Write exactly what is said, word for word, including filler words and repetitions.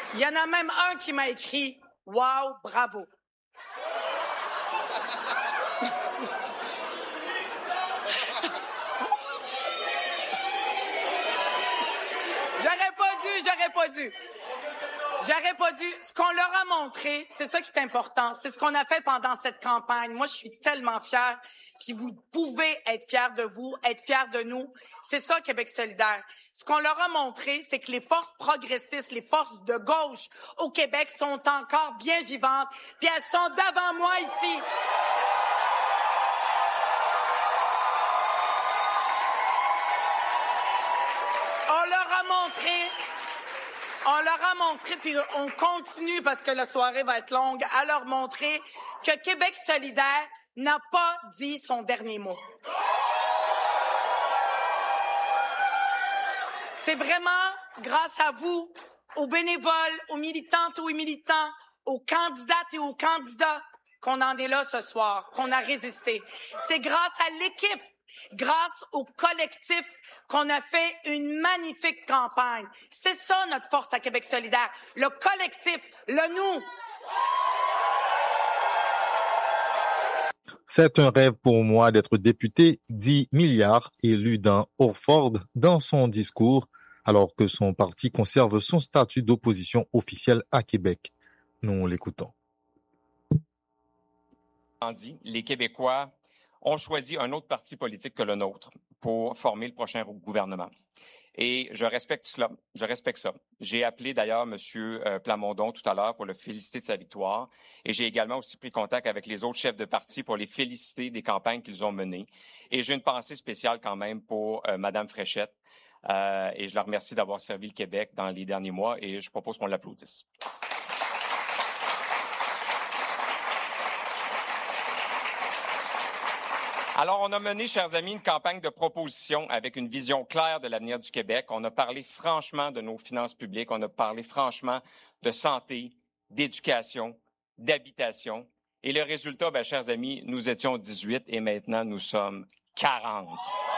Il y en a même un qui m'a écrit « Wow, bravo ». J'aurais pas dû, j'aurais pas dû. J'aurais pas dû. Ce qu'on leur a montré, c'est ça qui est important. C'est ce qu'on a fait pendant cette campagne. Moi, je suis tellement fière. Puis vous pouvez être fiers de vous, être fiers de nous. C'est ça, Québec solidaire. Ce qu'on leur a montré, c'est que les forces progressistes, les forces de gauche au Québec sont encore bien vivantes. Puis elles sont devant moi ici. On leur a montré... On leur a montré, puis on continue, parce que la soirée va être longue, à leur montrer que Québec solidaire n'a pas dit son dernier mot. C'est vraiment grâce à vous, aux bénévoles, aux militantes, aux militants, aux candidates et aux candidats qu'on en est là ce soir, qu'on a résisté. C'est grâce à l'équipe, grâce au collectif qu'on a fait une magnifique campagne. C'est ça notre force à Québec solidaire. Le collectif, le nous. C'est un rêve pour moi d'être député, dit Milliard, élu dans Orford, dans son discours, alors que son parti conserve son statut d'opposition officielle à Québec. Nous l'écoutons. Les Québécois ont choisi un autre parti politique que le nôtre pour former le prochain gouvernement. Et je respecte cela, je respecte ça. J'ai appelé d'ailleurs M. Plamondon tout à l'heure pour le féliciter de sa victoire et j'ai également aussi pris contact avec les autres chefs de parti pour les féliciter des campagnes qu'ils ont menées. Et j'ai une pensée spéciale quand même pour euh, Mme Fréchette euh, et je la remercie d'avoir servi le Québec dans les derniers mois et je propose qu'on l'applaudisse. Alors, on a mené, chers amis, une campagne de proposition avec une vision claire de l'avenir du Québec. On a parlé franchement de nos finances publiques. On a parlé franchement de santé, d'éducation, d'habitation. Et le résultat, bien, chers amis, nous étions dix-huit et maintenant nous sommes quarante.